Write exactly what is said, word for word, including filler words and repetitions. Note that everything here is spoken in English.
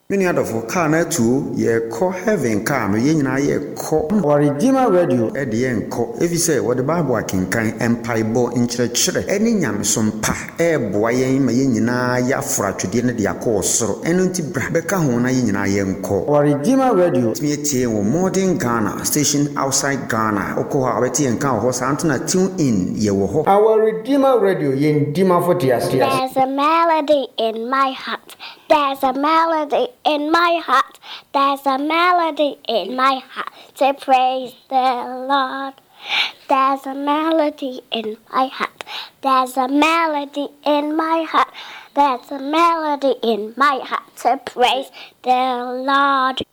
Many other for car na two ye call heaven car no yen na ye call or Redeemer Radio at the end call if you say what the Bible can kind empire bo in church any nyam some pa e boy ma yen na ya fra twede ne de akọ soro eno nti bra beka ho na yen na ye call or Redeemer Radio me tie wo modern Ghana station outside Ghana okọ ha obeti en kan ho santana tune in ye wo ho our Redeemer Radio yen dima for dia. There's a melody in my heart. There's a melody in my heart. There's a melody in my heart to praise the Lord. There's a melody in my heart. There's a melody in my heart. There's a melody in my heart to praise the Lord.